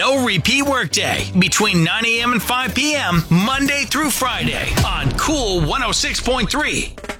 no repeat workday between 9 a.m. and 5 p.m. Monday through Friday on Cool 106.3.